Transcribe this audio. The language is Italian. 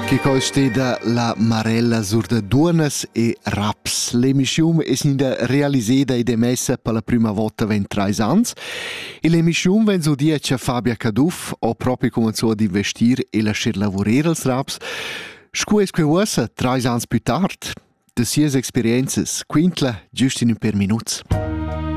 Che colsteda la Marella sur de duonas e raps. L'emission è snida realisada ed emessa per la prima volta 23 ans. E l'emission ven so dia che Fabia Caduff o proprio cominciò ad investir e lasciar lavorare als raps. Scu es que ussa 3 ans più tard. De sies experienzas, quintla giusto in un per minuts.